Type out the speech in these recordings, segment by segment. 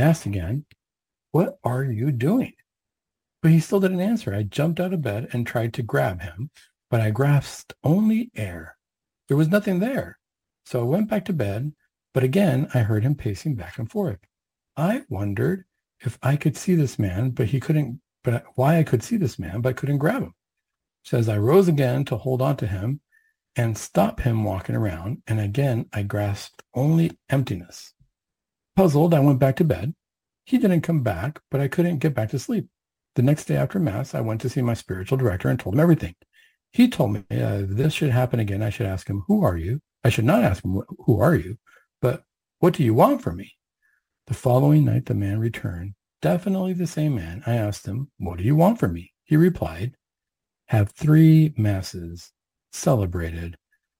asked again, "What are you doing?" But he still didn't answer. I jumped out of bed and tried to grab him, but I grasped only air. There was nothing there. So I went back to bed, but again I heard him pacing back and forth. I wondered if I could see this man, but he couldn't, but why I could see this man, but I couldn't grab him. Says I rose again to hold on to him and stop him walking around, and again I grasped only emptiness. Puzzled, I went back to bed. He didn't come back, but I couldn't get back to sleep. The next day after Mass, I went to see my spiritual director and told him everything. He told me if this should happen again, I should ask him, "Who are you?" I should not ask him, "Who are you?" but "What do you want from me?" The following night, the man returned. Definitely the same man. I asked him, "What do you want from me?" He replied, "Have 3 masses celebrated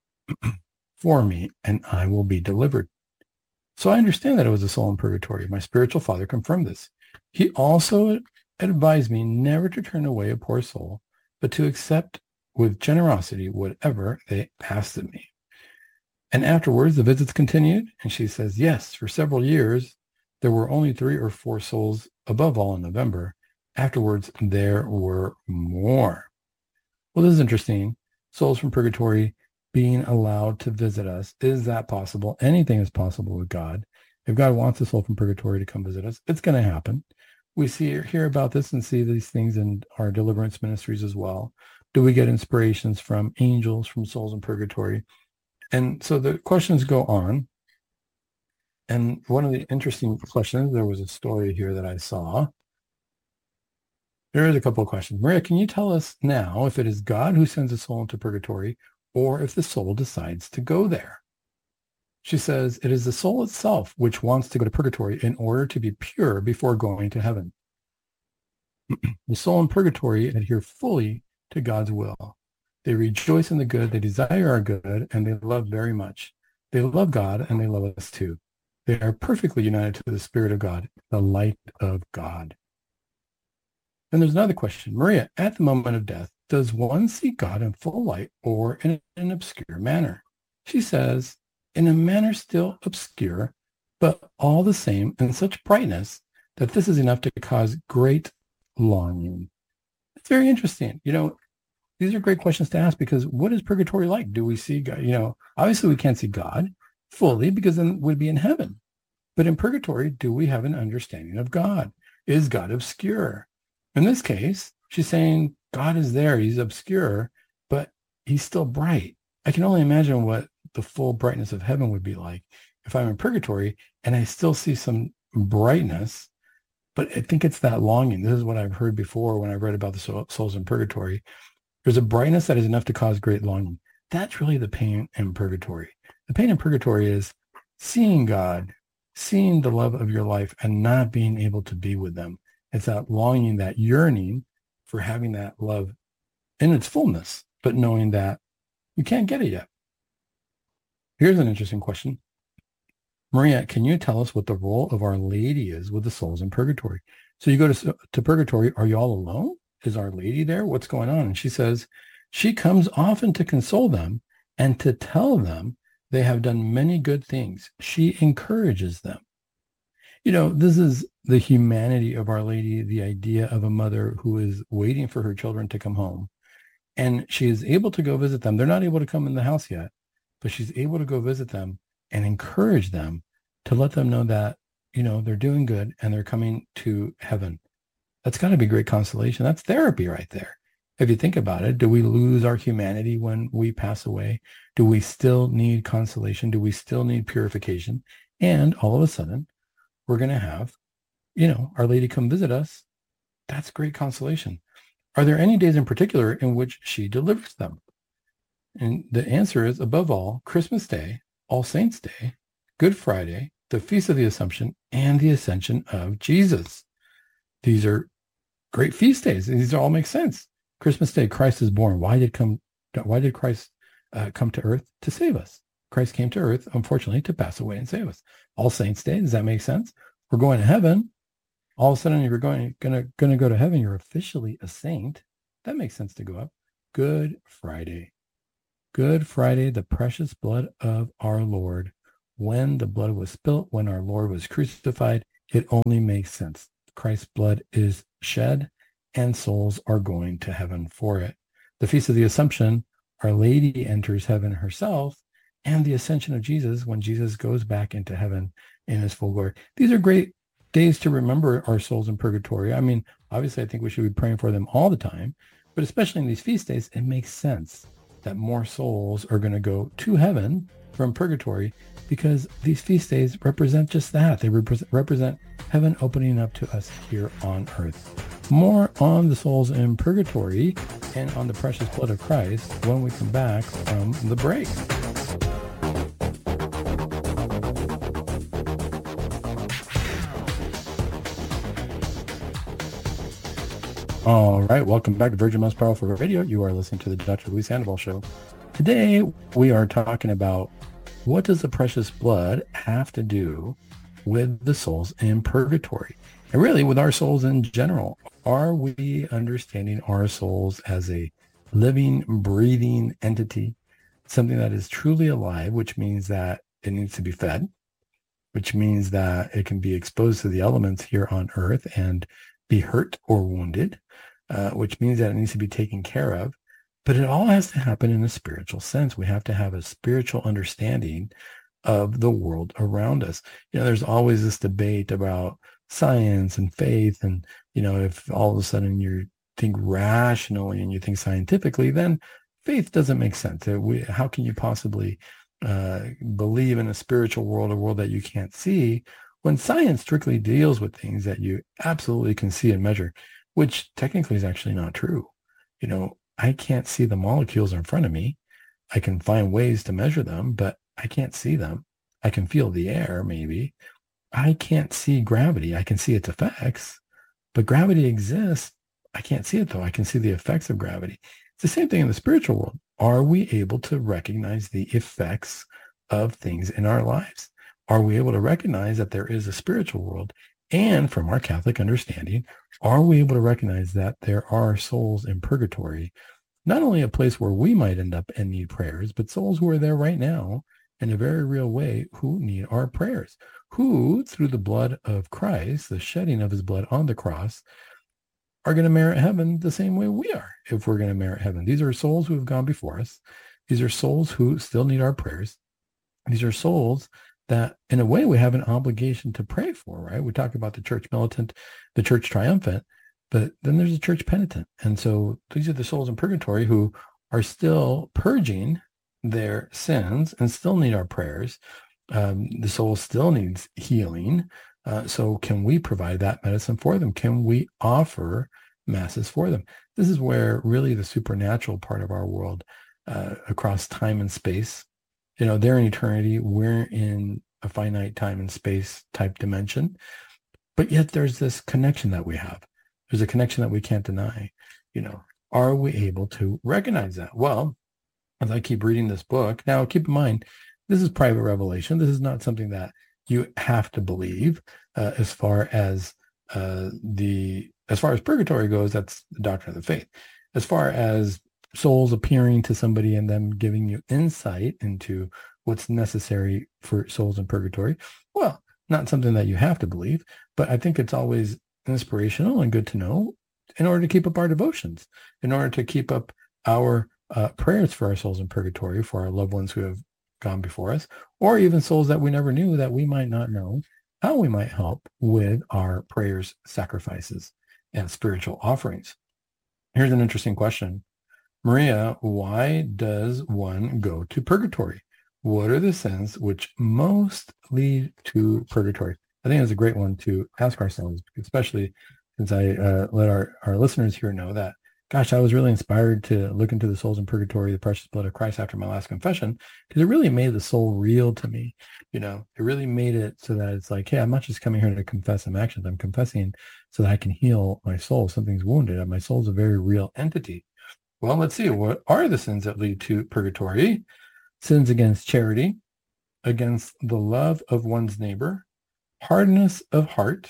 for me, and I will be delivered." So I understand that it was a soul in purgatory. My spiritual father confirmed this. He also advised me never to turn away a poor soul, but to accept with generosity whatever they asked of me. And afterwards, the visits continued, and she says, yes, for several years, there were only 3 or 4 souls above all in November. Afterwards, there were more. Well, this is interesting. Souls from purgatory being allowed to visit us. Is that possible? Anything is possible with God. If God wants a soul from purgatory to come visit us, it's going to happen. We hear about this and see these things in our deliverance ministries as well. Do we get inspirations from angels, from souls in purgatory? And so the questions go on. And one of the interesting questions, there was a story here that I saw. There is a couple of questions. Maria, can you tell us now if it is God who sends a soul into purgatory or if the soul decides to go there? She says, it is the soul itself which wants to go to purgatory in order to be pure before going to heaven. The soul in purgatory adhere fully to God's will. They rejoice in the good, they desire our good, and they love very much. They love God and they love us too. They are perfectly united to the Spirit of God, the light of God. Then there's another question. Maria, at the moment of death, does one see God in full light or in an obscure manner? She says, in a manner still obscure, but all the same in such brightness that this is enough to cause great longing. It's very interesting. These are great questions to ask because what is purgatory like? Do we see God? Obviously we can't see God fully because then we'd be in heaven. But in purgatory, do we have an understanding of God? Is God obscure? In this case, she's saying God is there. He's obscure, but he's still bright. I can only imagine what the full brightness of heaven would be like if I'm in purgatory and I still see some brightness. But I think it's that longing. This is what I've heard before when I've read about the souls in purgatory. There's a brightness that is enough to cause great longing. That's really the pain in purgatory. The pain in purgatory is seeing God, seeing the love of your life and not being able to be with them. It's that longing, that yearning for having that love in its fullness, but knowing that you can't get it yet. Here's an interesting question. Maria, can you tell us what the role of Our Lady is with the souls in purgatory? So you go to purgatory. Are you all alone? Is Our Lady there? What's going on? And she says, she comes often to console them and to tell them they have done many good things. She encourages them. This is the humanity of Our Lady, the idea of a mother who is waiting for her children to come home. And she is able to go visit them. They're not able to come in the house yet, but she's able to go visit them and encourage them to let them know that, they're doing good and they're coming to heaven. That's got to be great consolation. That's therapy right there. If you think about it, do we lose our humanity when we pass away? Do we still need consolation? Do we still need purification? And all of a sudden, we're going to have, Our Lady come visit us. That's great consolation. Are there any days in particular in which she delivers them? And the answer is, above all, Christmas Day, All Saints' Day, Good Friday, the Feast of the Assumption, and the Ascension of Jesus. These are great feast days. These all make sense. Christmas Day, Christ is born. Why did Christ come to earth? To save us. Christ came to earth, unfortunately, to pass away and save us. All Saints' Day, does that make sense? We're going to heaven. All of a sudden, you're gonna go to heaven. You're officially a saint. That makes sense to go up. Good Friday. Good Friday, the precious blood of our Lord. When the blood was spilt, when our Lord was crucified, It only makes sense. Christ's blood is shed and souls are going to heaven for it. The Feast of the Assumption, Our Lady enters heaven herself, and the ascension of Jesus when Jesus goes back into heaven in his full glory. These are great days to remember our souls in purgatory. I mean, obviously, I think we should be praying for them all the time, but especially in these feast days, it makes sense that more souls are going to go to heaven from purgatory because these feast days represent just that. They represent heaven opening up to us here on earth. More on the souls in purgatory and on the precious blood of Christ when we come back from the break. All right, welcome back to Virgin Most Powerful Radio. You are listening to the Dr. Luis Sandoval Show. Today, we are talking about what does the precious blood have to do with the souls in purgatory? And really with our souls in general. Are we understanding our souls as a living, breathing entity, something that is truly alive, which means that it needs to be fed, which means that it can be exposed to the elements here on earth and be hurt or wounded, which means that it needs to be taken care of. But it all has to happen in a spiritual sense. We have to have a spiritual understanding of the world around us. You know, there's always this debate about science and faith. And, you know, if all of a sudden you think rationally and you think scientifically, then faith doesn't make sense. How can you possibly believe in a spiritual world, a world that you can't see, when science strictly deals with things that you absolutely can see and measure, which technically is actually not true. You know, I can't see the molecules in front of me. I can find ways to measure them, but I can't see them. I can feel the air, maybe. I can't see gravity. I can see its effects, but gravity exists. I can't see it, though. I can see the effects of gravity. It's the same thing in the spiritual world. Are we able to recognize the effects of things in our lives? Are we able to recognize that there is a spiritual world? And from our Catholic understanding, are we able to recognize that there are souls in purgatory, not only a place where we might end up and need prayers, but souls who are there right now in a very real way who need our prayers, who, through the blood of Christ, the shedding of his blood on the cross, are going to merit heaven the same way we are, if we're going to merit heaven. These are souls who have gone before us. These are souls who still need our prayers. These are souls that, in a way, we have an obligation to pray for, right? We talk about the church militant, the church triumphant, but then there's a church penitent. And so these are the souls in purgatory who are still purging their sins and still need our prayers. The soul still needs healing. So can we provide that medicine for them? Can we offer masses for them? This is where really the supernatural part of our world, across time and space, you know, they're in eternity. We're in a finite time and space type dimension. But yet there's this connection that we have. There's a connection that we can't deny. You know, are we able to recognize that? Well, as I keep reading this book, now keep in mind, this is private revelation. This is not something that you have to believe. As far as purgatory goes, that's the doctrine of the faith. As far as souls appearing to somebody and them giving you insight into what's necessary for souls in purgatory, well, not something that you have to believe, but I think it's always inspirational and good to know in order to keep up our devotions, in order to keep up our prayers for our souls in purgatory, for our loved ones who have gone before us, or even souls that we never knew that we might not know, how we might help with our prayers, sacrifices, and spiritual offerings. Here's an interesting question. Maria, why does one go to purgatory? What are the sins which most lead to purgatory? I think it's a great one to ask ourselves, especially since I let our listeners here know that, gosh, I was really inspired to look into the souls in purgatory, the precious blood of Christ after my last confession, because it really made the soul real to me. You know, it really made it so that it's like, hey, I'm not just coming here to confess some actions. I'm confessing so that I can heal my soul. Something's wounded, and my soul's a very real entity. Well, let's see. What are the sins that lead to purgatory? Sins against charity, against the love of one's neighbor, hardness of heart,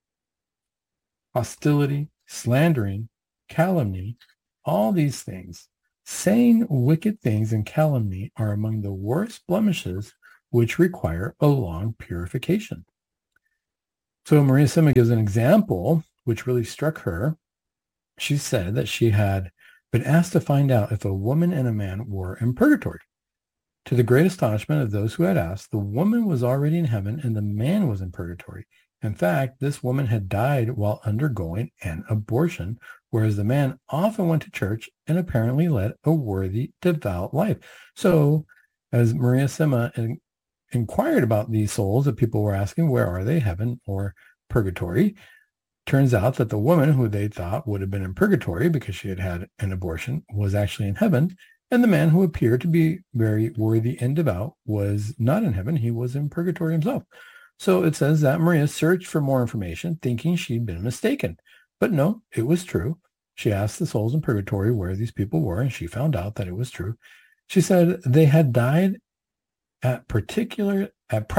hostility, slandering, calumny, all these things. Saying wicked things and calumny are among the worst blemishes which require a long purification. So Maria Sima gives an example which really struck her. She said that she had been asked to find out if a woman and a man were in purgatory. To the great astonishment of those who had asked, the woman was already in heaven and the man was in purgatory. In fact, this woman had died while undergoing an abortion, whereas the man often went to church and apparently led a worthy, devout life. So, as Maria Sima inquired about these souls that people were asking, where are they, heaven or purgatory? Turns out that the woman who they thought would have been in purgatory because she had had an abortion was actually in heaven. And the man who appeared to be very worthy and devout was not in heaven. He was in purgatory himself. So it says that Maria searched for more information, thinking she'd been mistaken. But no, it was true. She asked the souls in purgatory where these people were, and she found out that it was true. She said they had died at practically,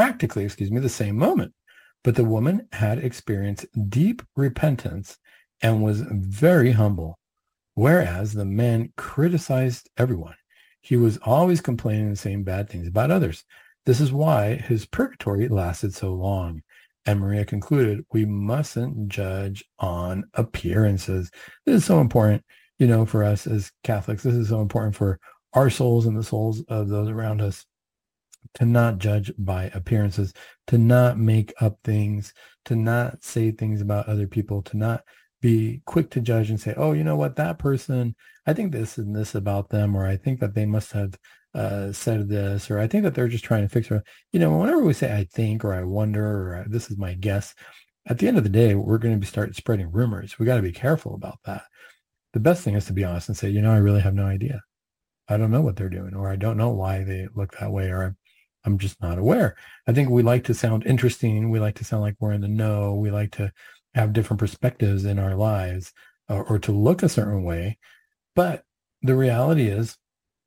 the same moment. But the woman had experienced deep repentance and was very humble, whereas the man criticized everyone. He was always complaining and saying bad things about others. This is why his purgatory lasted so long. And Maria concluded, we mustn't judge on appearances. This is so important, for us as Catholics. This is so important for our souls and the souls of those around us, to not judge by appearances, to not make up things, to not say things about other people, to not be quick to judge and say, oh, you know what, that person, I think this and this about them, or I think that they must have said this, or I think that they're just trying to fix it. Whenever we say I think, or I wonder, or this is my guess, at the end of the day, we're going to start spreading rumors. We got to be careful about that. The best thing is to be honest and say, I really have no idea. I don't know what they're doing, or I don't know why they look that way, or I'm just not aware. I think we like to sound interesting. We like to sound like we're in the know. We like to have different perspectives in our lives, or to look a certain way. But the reality is,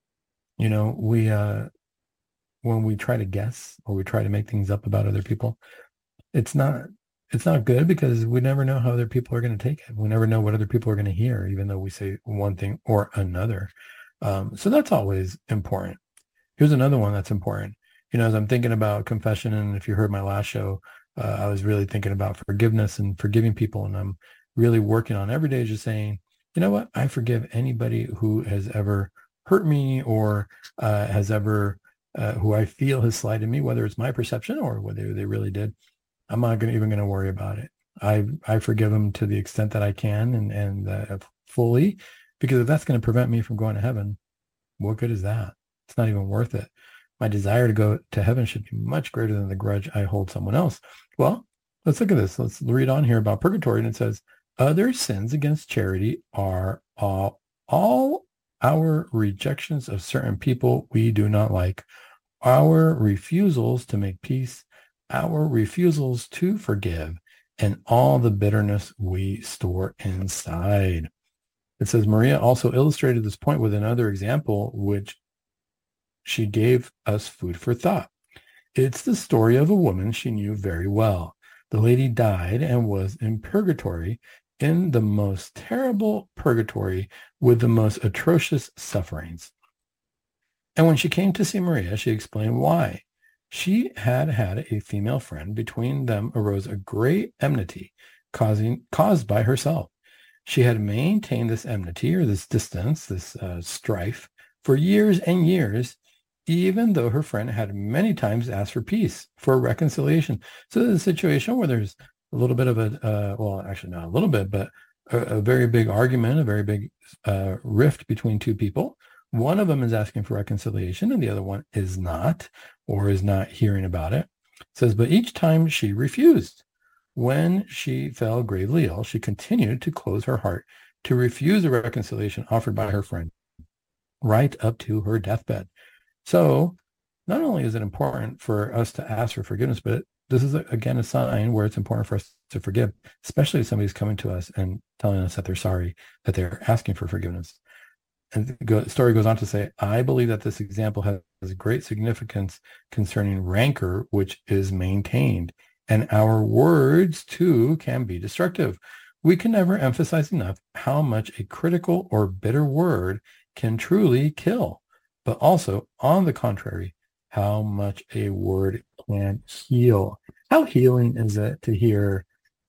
we when we try to guess or we try to make things up about other people, it's not good, because we never know how other people are going to take it. We never know what other people are going to hear, even though we say one thing or another. So that's always important. Here's another one that's important. As I'm thinking about confession, and if you heard my last show, I was really thinking about forgiveness and forgiving people. And I'm really working on every day just saying, you know what? I forgive anybody who has ever hurt me, or has ever, who I feel has slighted me, whether it's my perception or whether they really did. I'm not even going to worry about it. I forgive them to the extent that I can, and fully, because if that's going to prevent me from going to heaven, what good is that? It's not even worth it. My desire to go to heaven should be much greater than the grudge I hold someone else. Well, let's look at this. Let's read on here about purgatory. And it says, other sins against charity are all our rejections of certain people we do not like, our refusals to make peace, our refusals to forgive, and all the bitterness we store inside. It says Maria also illustrated this point with another example, which she gave us food for thought. It's the story of a woman she knew very well. The lady died and was in purgatory, in the most terrible purgatory with the most atrocious sufferings. And when she came to see Maria, she explained why. She had a female friend. Between them arose a great enmity caused by herself. She had maintained this enmity, or this distance, this strife, for years and years, even though her friend had many times asked for peace, for reconciliation. So there's a situation where there's a little bit of well, actually not a little bit, but a very big argument, a very big rift between two people. One of them is asking for reconciliation and the other one is not, or is not hearing about it. It says, but each time she refused. When she fell gravely ill, she continued to close her heart to refuse the reconciliation offered by her friend right up to her deathbed. So not only is it important for us to ask for forgiveness, but this is, again, a sign where it's important for us to forgive, especially if somebody's coming to us and telling us that they're sorry, that they're asking for forgiveness. And the story goes on to say, I believe that this example has great significance concerning rancor, which is maintained. And our words, too, can be destructive. We can never emphasize enough how much a critical or bitter word can truly kill, but also, on the contrary, how much a word can heal. How healing is it to hear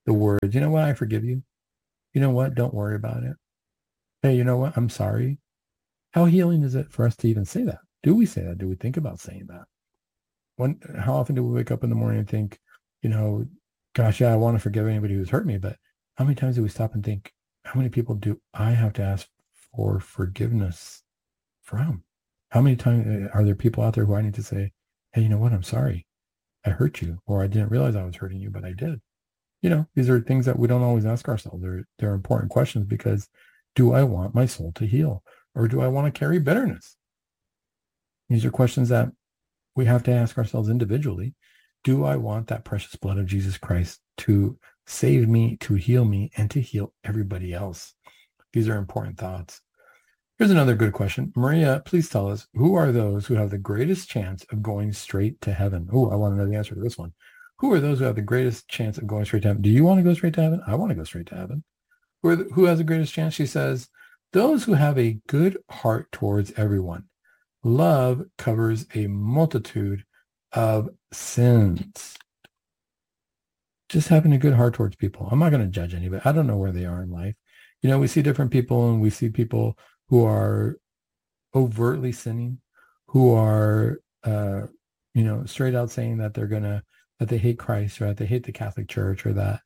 The words, you know what, I forgive you. You know what, don't worry about it. Hey, you know what, I'm sorry. How healing is it for us to even say that? Do we say that? Do we think about saying that? How often do we wake up in the morning and think, you know, gosh, yeah, I want to forgive anybody who's hurt me, but how many times do we stop and think, how many people do I have to ask for forgiveness from? How many times are there people out there who I need to say, hey, you know what, I'm sorry, I hurt you, or I didn't realize I was hurting you, but I did. These are things that we don't always ask ourselves. They're important questions because do I want my soul to heal, or do I want to carry bitterness? These are questions that we have to ask ourselves individually. Do I want that precious blood of Jesus Christ to save me, to heal me, and to heal everybody else? These are important thoughts. Here's another good question. Maria, please tell us, who are those who have the greatest chance of going straight to heaven? Oh, I want to know the answer to this one. Who are those who have the greatest chance of going straight to heaven? Do you want to go straight to heaven? I want to go straight to heaven. Who has the greatest chance? She says, those who have a good heart towards everyone. Love covers a multitude of sins. Just having a good heart towards people. I'm not going to judge anybody. I don't know where they are in life. We see different people, and we see people who are overtly sinning, who are, straight out saying that that they hate Christ, or that they hate the Catholic Church, or that,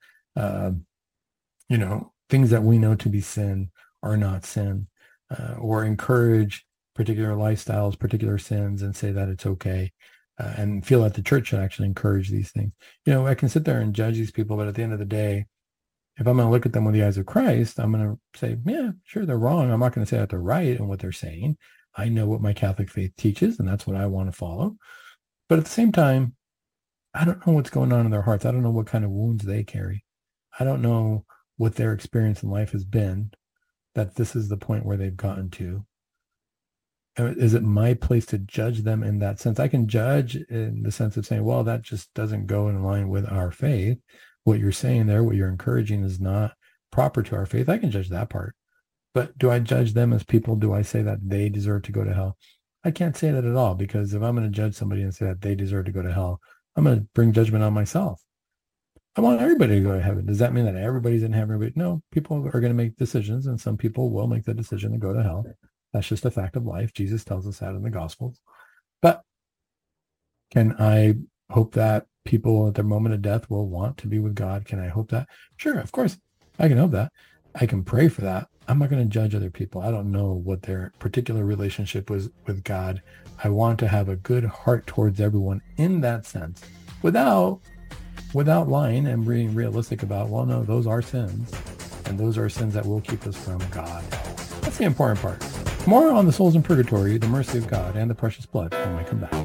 things that we know to be sin are not sin, or encourage particular lifestyles, particular sins, and say that it's okay, and feel that the church should actually encourage these things. I can sit there and judge these people, but at the end of the day, if I'm going to look at them with the eyes of Christ, I'm going to say, yeah, sure, they're wrong. I'm not going to say that they're right in what they're saying. I know what my Catholic faith teaches, and that's what I want to follow. But at the same time, I don't know what's going on in their hearts. I don't know what kind of wounds they carry. I don't know what their experience in life has been, that this is the point where they've gotten to. Is it my place to judge them in that sense? I can judge in the sense of saying, well, that just doesn't go in line with our faith. What you're saying there, what you're encouraging is not proper to our faith. I can judge that part. But do I judge them as people? Do I say that they deserve to go to hell? I can't say that at all, because if I'm going to judge somebody and say that they deserve to go to hell, I'm going to bring judgment on myself. I want everybody to go to heaven. Does that mean that everybody's in heaven? No, people are going to make decisions, and some people will make the decision to go to hell. That's just a fact of life. Jesus tells us that in the Gospels. But can I hope that people at their moment of death will want to be with God? Can I hope that? Sure, of course. I can hope that. I can pray for that. I'm not going to judge other people. I don't know what their particular relationship was with God. I want to have a good heart towards everyone in that sense, without lying and being realistic about, well, no, those are sins, and those are sins that will keep us from God. That's the important part. More on the souls in purgatory, the mercy of God, and the precious blood when we come back.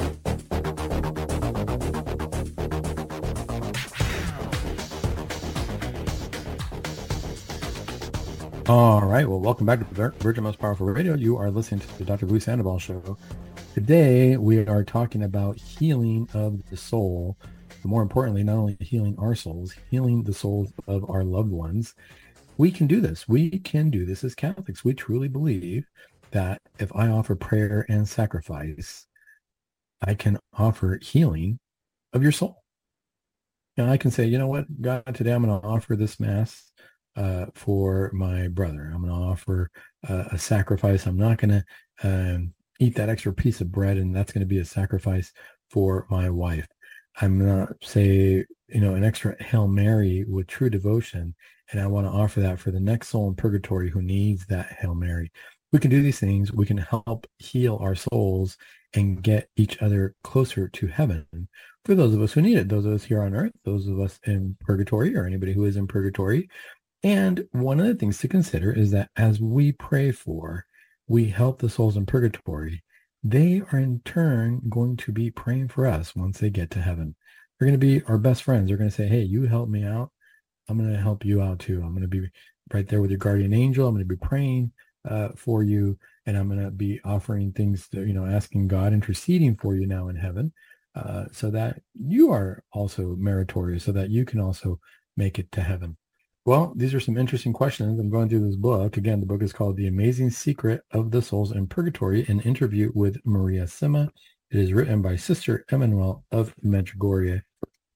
All right. Well, welcome back to the Virgin Most Powerful Radio. You are listening to the Dr. Luis Sandoval Show. Today, we are talking about healing of the soul. But more importantly, not only healing our souls, healing the souls of our loved ones. We can do this. We can do this as Catholics. We truly believe that if I offer prayer and sacrifice, I can offer healing of your soul. I can say, you know what, God, today I'm going to offer this Mass for my brother. I'm going to offer a sacrifice. I'm not going to eat that extra piece of bread, and that's going to be a sacrifice for my wife. I'm going to say, an extra Hail Mary with true devotion, and I want to offer that for the next soul in purgatory who needs that Hail Mary. We can do these things. We can help heal our souls and get each other closer to heaven for those of us who need it, those of us here on earth, those of us in purgatory, or anybody who is in purgatory. And one of the things to consider is that as we pray we help the souls in purgatory, they are in turn going to be praying for us once they get to heaven. They're going to be our best friends. They're going to say, hey, you helped me out. I'm going to help you out too. I'm going to be right there with your guardian angel. I'm going to be praying for you, and I'm going to be offering things to, asking God, interceding for you now in heaven, so that you are also meritorious, so that you can also make it to heaven. Well, these are some interesting questions. I'm going through this book. Again, the book is called The Amazing Secret of the Souls in Purgatory, an interview with Maria Sima. It is written by Sister Emmanuel of Medjugorje.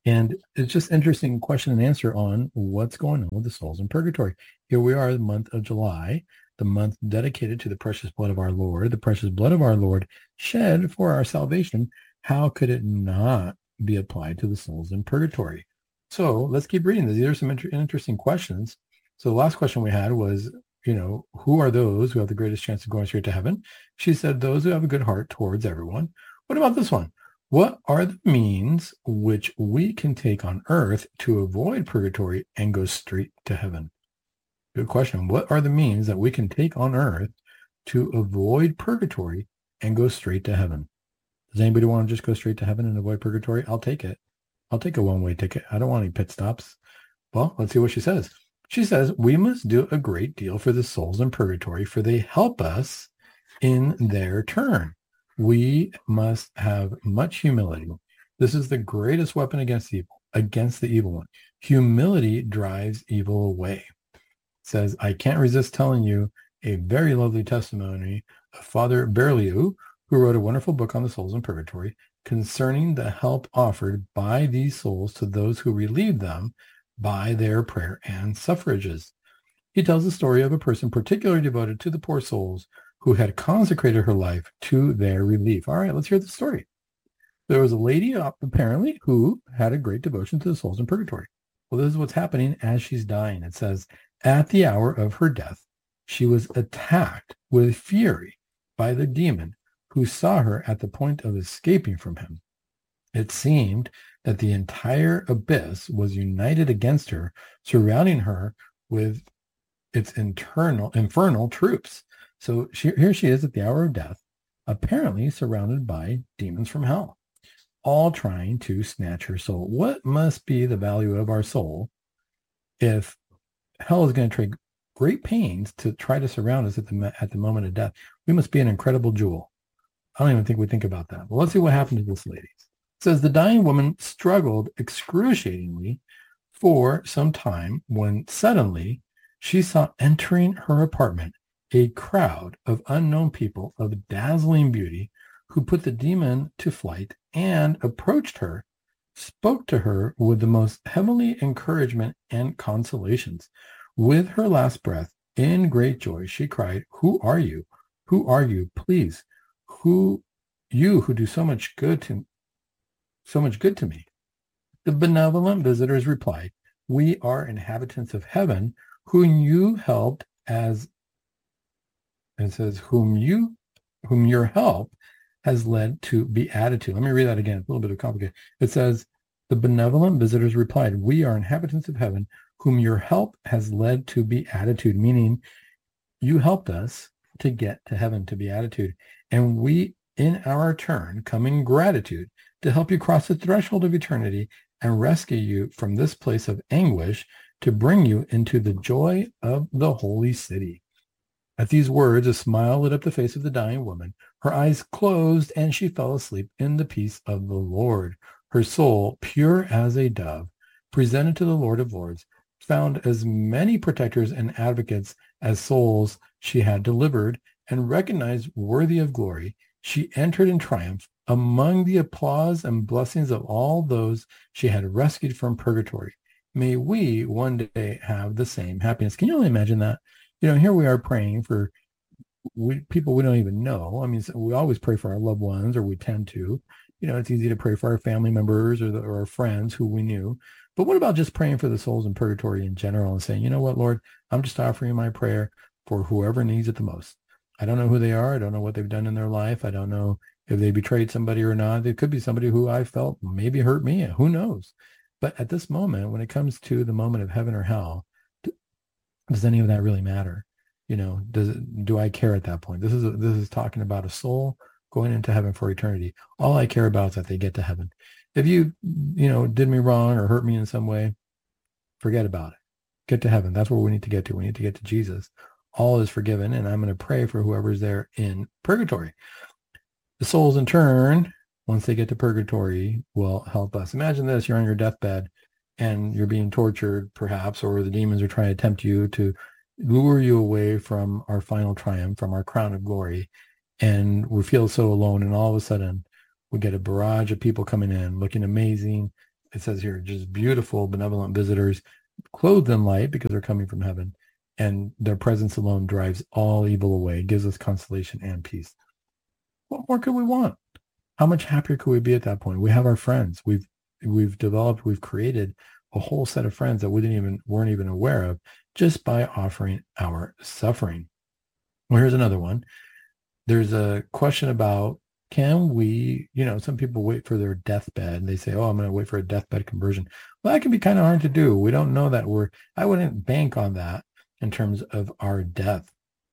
And it's just interesting question and answer on what's going on with the souls in purgatory. Here we are, the month of July, the month dedicated to the precious blood of our Lord, the precious blood of our Lord shed for our salvation. How could it not be applied to the souls in purgatory? So let's keep reading. These are some interesting questions. So the last question we had was, who are those who have the greatest chance of going straight to heaven? She said, those who have a good heart towards everyone. What about this one? What are the means which we can take on earth to avoid purgatory and go straight to heaven? Good question. What are the means that we can take on earth to avoid purgatory and go straight to heaven? Does anybody want to just go straight to heaven and avoid purgatory? I'll take it. I'll take a one-way ticket. I don't want any pit stops. Well, let's see what she says. She says, we must do a great deal for the souls in purgatory, for they help us in their turn. We must have much humility. This is the greatest weapon against the evil one. Humility drives evil away. It says, I can't resist telling you a very lovely testimony of Father Berliou, who wrote a wonderful book on the souls in purgatory concerning the help offered by these souls to those who relieve them by their prayer and suffrages. He tells the story of a person particularly devoted to the poor souls who had consecrated her life to their relief. All right, let's hear the story. There was a lady, apparently, who had a great devotion to the souls in purgatory. Well, this is what's happening as she's dying. It says, at the hour of her death, she was attacked with fury by the demon who saw her at the point of escaping from him. It seemed that the entire abyss was united against her, surrounding her with its infernal troops. So here she is at the hour of death, apparently surrounded by demons from hell, all trying to snatch her soul. What must be the value of our soul if hell is going to take great pains to try to surround us at the moment of death? We must be an incredible jewel. I don't even think we think about that. Well, let's see what happened to this lady. It says the dying woman struggled excruciatingly for some time when suddenly she saw entering her apartment a crowd of unknown people of dazzling beauty who put the demon to flight and approached her, spoke to her with the most heavenly encouragement and consolations. With her last breath, in great joy, she cried, "Who are you? Who are you? Please, you who do so much good to me." The benevolent visitors replied, "We are inhabitants of heaven, whom you helped as," it says, whom your help has led to beatitude. Let me read that again. It's a little bit complicated. It says, the benevolent visitors replied, "We are inhabitants of heaven, whom your help has led to beatitude," meaning you helped us to get to heaven, to beatitude. And we, in our turn, come in gratitude to help you cross the threshold of eternity and rescue you from this place of anguish to bring you into the joy of the holy city. At these words, a smile lit up the face of the dying woman. Her eyes closed and she fell asleep in the peace of the Lord. Her soul, pure as a dove, presented to the Lord of Lords, found as many protectors and advocates as souls she had delivered, and recognized worthy of glory, she entered in triumph among the applause and blessings of all those she had rescued from purgatory. May we one day have the same happiness. Can you only imagine that? Here we are praying for people we don't even know. I mean, we always pray for our loved ones, or we tend to. It's easy to pray for our family members or our friends who we knew. But what about just praying for the souls in purgatory in general and saying, you know what, Lord, I'm just offering my prayer for whoever needs it the most. I don't know who they are. I don't know what they've done in their life. I don't know if they betrayed somebody or not. It could be somebody who I felt maybe hurt me. Who knows? But at this moment, when it comes to the moment of heaven or hell, does any of that really matter? Do I care at that point? This is talking about a soul going into heaven for eternity. All I care about is that they get to heaven. If you did me wrong or hurt me in some way, forget about it. Get to heaven. That's where we need to get to. We need to get to Jesus. All is forgiven, and I'm going to pray for whoever's there in purgatory. The souls, in turn, once they get to purgatory, will help us. Imagine this: you're on your deathbed, and you're being tortured, perhaps, or the demons are trying to tempt you to lure you away from our final triumph, from our crown of glory, and we feel so alone, and all of a sudden, we get a barrage of people coming in, looking amazing, it says here, just beautiful, benevolent visitors, clothed in light because they're coming from heaven. And their presence alone drives all evil away, gives us consolation and peace. What more could we want? How much happier could we be at that point? We have our friends. We've developed, we've created a whole set of friends that we weren't even aware of just by offering our suffering. Well, here's another one. There's a question about, can we, some people wait for their deathbed and they say, oh, I'm going to wait for a deathbed conversion. Well, that can be kind of hard to do. We don't know that I wouldn't bank on that in terms of our death.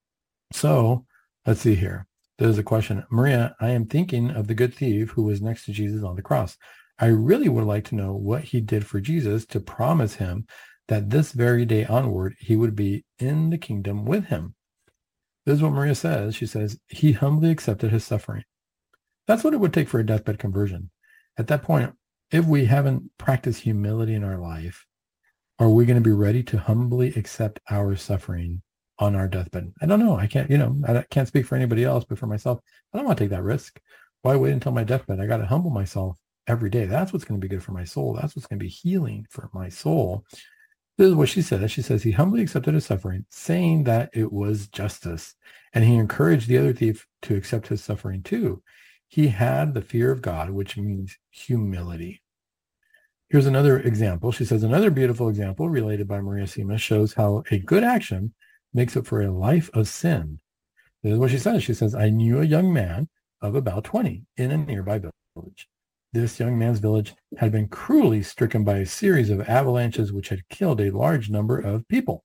So let's see here. There's a question. Maria, I am thinking of the good thief who was next to Jesus on the cross. I really would like to know what he did for Jesus to promise him that this very day onward, he would be in the kingdom with him. This is what Maria says. She says, he humbly accepted his suffering. That's what it would take for a deathbed conversion. At that point, if we haven't practiced humility in our life, are we going to be ready to humbly accept our suffering on our deathbed? I don't know. I can't speak for anybody else, but for myself, I don't want to take that risk. Why wait until my deathbed? I got to humble myself every day. That's what's going to be good for my soul. That's what's going to be healing for my soul. This is what she says. She says, he humbly accepted his suffering, saying that it was justice. And he encouraged the other thief to accept his suffering too. He had the fear of God, which means humility. Here's another example. She says, another beautiful example related by Maria Sima shows how a good action makes up for a life of sin. This is what she says. She says, I knew a young man of about 20 in a nearby village. This young man's village had been cruelly stricken by a series of avalanches which had killed a large number of people.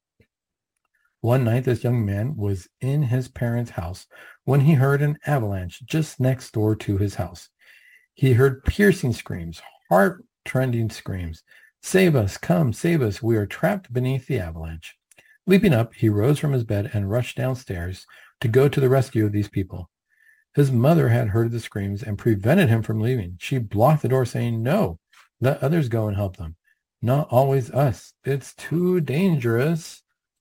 One night, this young man was in his parents' house when he heard an avalanche just next door to his house. He heard piercing screams, heart-rending screams. Save us, come, save us. We are trapped beneath the avalanche. Leaping up, he rose from his bed and rushed downstairs to go to the rescue of these people. His mother had heard the screams and prevented him from leaving. She blocked the door, saying, no, let others go and help them. Not always us. It's too dangerous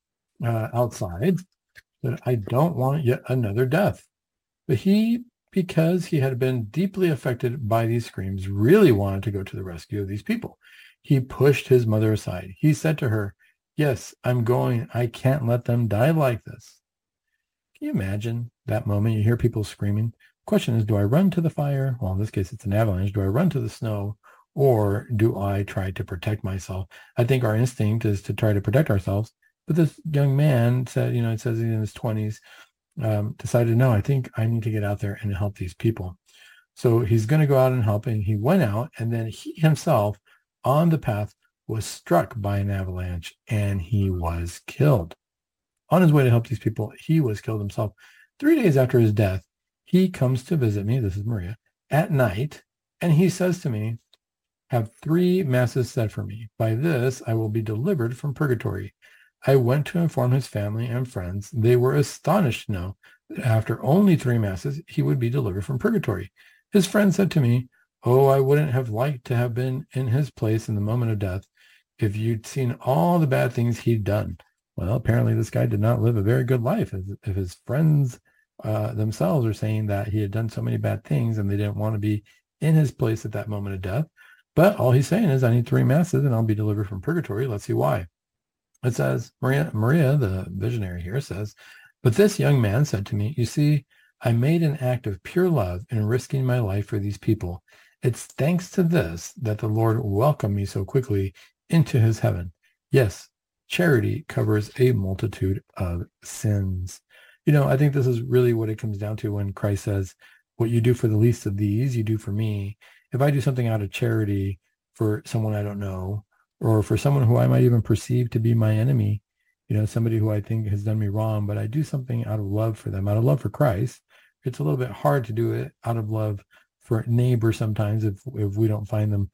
outside that I don't want yet another death. But he, because he had been deeply affected by these screams, really wanted to go to the rescue of these people. He pushed his mother aside. He said to her, yes, I'm going. I can't let them die like this. Can you imagine that moment? You hear people screaming. The question is, do I run to the fire? Well, in this case, it's an avalanche. Do I run to the snow, or do I try to protect myself? I think our instinct is to try to protect ourselves. But this young man said, it says he's in his 20s, decided, no, I think I need to get out there and help these people. So he's going to go out and help. And he went out, and then he himself on the path was struck by an avalanche, and he was killed. On his way to help these people, he was killed himself. 3 days after his death, he comes to visit me, this is Maria, at night, and he says to me, have 3 masses said for me. By this, I will be delivered from purgatory. I went to inform his family and friends. They were astonished to know that after only 3 masses, he would be delivered from purgatory. His friends said to me, oh, I wouldn't have liked to have been in his place in the moment of death if you'd seen all the bad things he'd done. Well, apparently this guy did not live a very good life. If his friends themselves are saying that he had done so many bad things and they didn't want to be in his place at that moment of death. But all he's saying is, I need 3 masses and I'll be delivered from purgatory. Let's see why. It says, Maria, the visionary here, says, but this young man said to me, you see, I made an act of pure love in risking my life for these people. It's thanks to this that the Lord welcomed me so quickly into his heaven. Yes, charity covers a multitude of sins. I think this is really what it comes down to when Christ says, what you do for the least of these, you do for me. If I do something out of charity for someone I don't know, or for someone who I might even perceive to be my enemy, somebody who I think has done me wrong, but I do something out of love for them, out of love for Christ, it's a little bit hard to do it out of love for a neighbor sometimes if we don't find them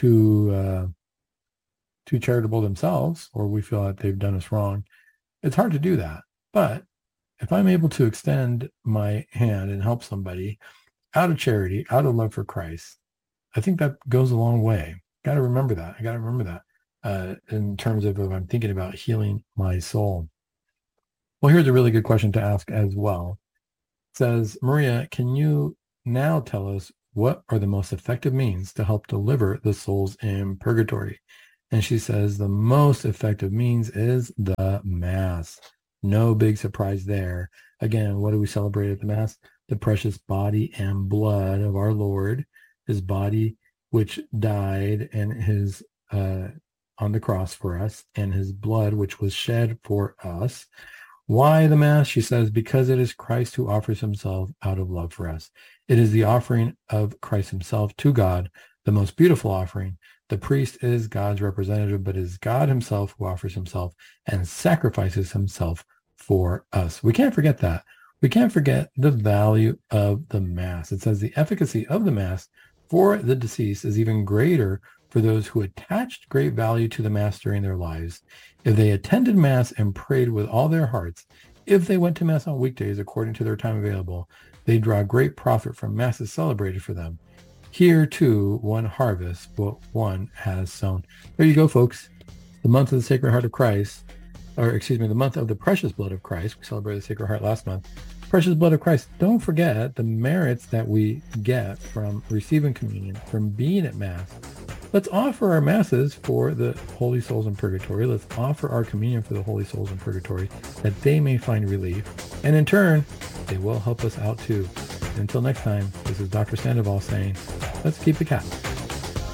too charitable themselves, or we feel that they've done us wrong. It's hard to do that. But if I'm able to extend my hand and help somebody out of charity, out of love for Christ, I think that goes a long way. Got to remember that. I got to remember that in terms of if I'm thinking about healing my soul. Well, here's a really good question to ask as well. It says, Maria, can you now tell us what are the most effective means to help deliver the souls in purgatory? And she says the most effective means is the Mass. No big surprise there. Again, what do we celebrate at the Mass? The precious body and blood of our Lord, his body which died and his on the cross for us, and his blood which was shed for us. Why the Mass? She says, because it is Christ who offers himself out of love for us. It is the offering of Christ himself to God, the most beautiful offering. The priest is God's representative, but it is God himself who offers himself and sacrifices himself for us. We can't forget that. We can't forget the value of the Mass. It says the efficacy of the Mass for the deceased is even greater for those who attached great value to the Mass during their lives. If they attended Mass and prayed with all their hearts, if they went to Mass on weekdays according to their time available, they draw great profit from Masses celebrated for them. Here, too, one harvests what one has sown. There you go, folks. The month of the Sacred Heart of Christ, the month of the Precious Blood of Christ. We celebrated the Sacred Heart last month. Precious Blood of Christ. Don't forget the merits that we get from receiving communion, from being at Mass. Let's offer our Masses for the holy souls in purgatory. Let's offer our communion for the holy souls in purgatory, that they may find relief. And in turn, they will help us out too. And until next time, this is Dr. Sandoval saying, let's keep the cat.